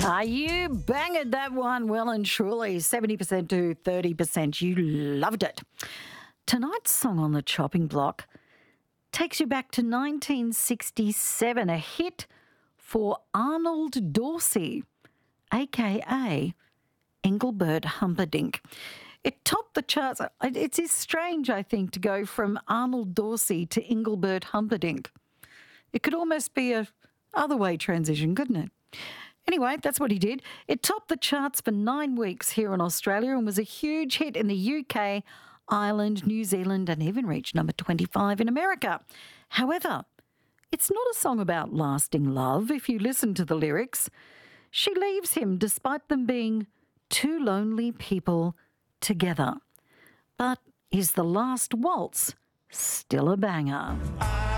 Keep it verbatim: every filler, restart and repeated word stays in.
Ah, you banged that one well and truly. seventy percent to thirty percent. You loved it. Tonight's song on the chopping block takes you back to nineteen sixty-seven, a hit for Arnold Dorsey, a k a. Engelbert Humperdinck. It topped the charts. It's strange, I think, to go from Arnold Dorsey to Engelbert Humperdinck. It could almost be a other way transition, couldn't it? Anyway, that's what he did. It topped the charts for nine weeks here in Australia and was a huge hit in the U K, Ireland, New Zealand, and even reached number twenty-five in America. However, it's not a song about lasting love if you listen to the lyrics. She leaves him despite them being two lonely people together. But is the last waltz still a banger?